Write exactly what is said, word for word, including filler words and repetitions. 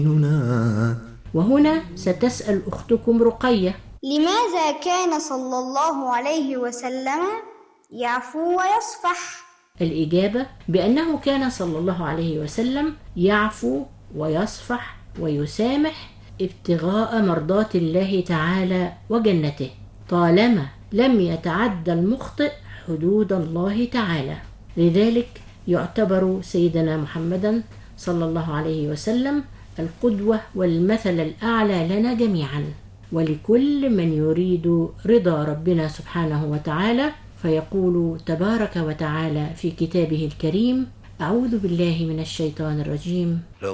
وهنا ستسأل أختكم رقية: لماذا كان صلى الله عليه وسلم يعفو ويصفح؟ الإجابة بأنه كان صلى الله عليه وسلم يعفو ويصفح ويسامح ابتغاء مرضات الله تعالى وجنته، طالما لم يتعدى المخطئ حدود الله تعالى. لذلك يعتبر سيدنا محمدا صلى الله عليه وسلم القدوة والمثل الأعلى لنا جميعا، ولكل من يريد رضا ربنا سبحانه وتعالى. فيقول تبارك وتعالى في كتابه الكريم: أعوذ بالله من الشيطان الرجيم.